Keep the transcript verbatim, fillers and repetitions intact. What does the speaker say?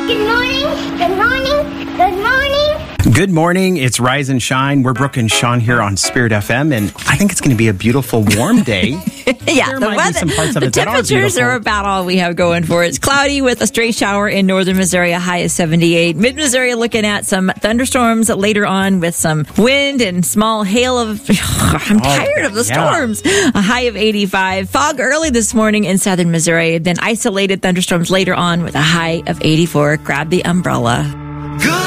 Good morning. Good morning. Good morning. Good morning. It's Rise and Shine. We're Brooke and Sean here on Spirit F M, and I think it's going to be a beautiful, warm day. yeah, there the might weather, be some parts of the it that are temperatures are, beautiful. about all we have going for it. It's cloudy with a stray shower in northern Missouri, a high of seventy-eight. Mid-Missouri looking at some thunderstorms later on with some wind and small hail of... I'm tired of the yeah. storms. A high of eighty-five. Fog early this morning in southern Missouri, then isolated thunderstorms later on with a high of eighty-four. Grab the umbrella. Good